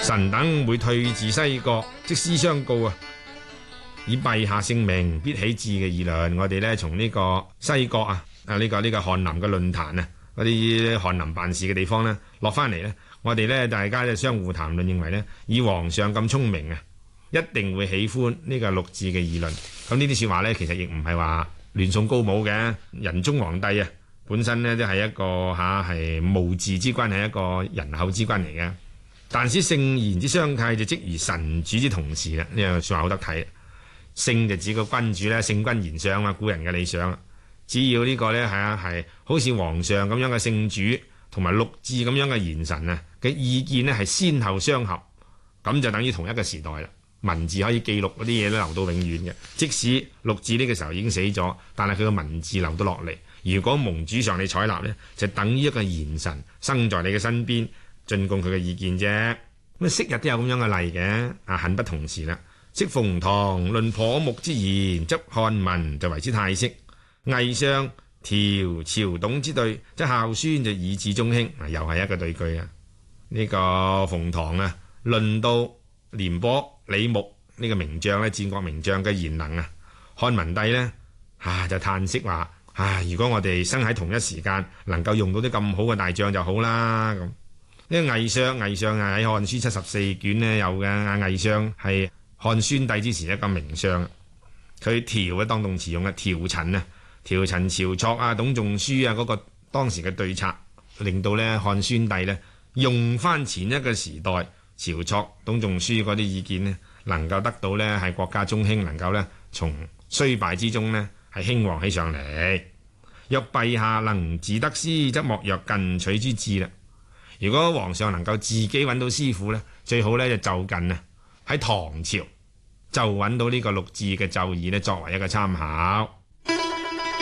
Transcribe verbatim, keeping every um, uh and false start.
臣等會退自西國，即思相告啊，以陛下聖明必起志嘅議論。我哋呢，從呢個西國啊啊呢個呢個翰林嘅論壇啊，嗰啲翰林辦事嘅地方呢，落翻嚟呢，我哋呢，大家咧相互談論，認為呢，以皇上咁聰明啊，一定會喜歡呢個陸贄嘅議論。咁呢啲說話呢，其實亦唔係話亂送高帽嘅。仁宗皇帝啊，本身呢，都係一個吓係務治之君，係一個仁厚之君嚟嘅。但使聖賢之相契，就即如神主之同時啦。呢樣說話好得睇。聖就指個君主咧，聖君賢相啊，古人嘅理想。只要呢個呢，係啊係，好似皇上咁樣嘅聖主，同埋陸贄咁樣嘅賢臣啊嘅意見呢，係先後相合，咁就等於同一個時代啦。文字可以記錄嗰啲嘢都留到永遠嘅。即使陸贄呢個時候已經死咗，但係佢個文字留到落嚟。如果蒙主上你採納呢，就等於一個賢臣生在你嘅身邊，進貢佢嘅意見啫。咁昔日都有咁樣嘅例嘅。啊，恨不同時啦。昔馮唐論頗目之言，則漢文就為之泰式。魏相調朝董之對，即孝孫就以至中興。又係一個對句啊。呢、這個馮唐啊，論到廉頗、李牧呢、這個名將咧，戰國名將嘅賢能啊，漢文帝呢，啊就嘆息話：啊，如果我哋生喺同一時間，能夠用到啲咁好嘅大將就好啦。咁呢個魏相，魏相啊喺《漢書》七十四卷呢有嘅。啊，魏相係漢宣帝之前一個名相，佢調嘅當動詞用嘅調陳啊，調陳晁錯啊、董仲舒啊嗰個當時嘅對策，令到呢漢宣帝呢用翻前一個時代晁錯、董仲舒嗰啲意見呢，能夠得到呢係國家中興，能夠呢從衰敗之中呢係興旺起上嚟。若陛下能自得師，則莫若近取之志啦。如果皇上能夠自己揾到師傅呢，最好呢就就近啊喺唐朝就揾到呢個陸贄嘅奏議呢作為一個參考。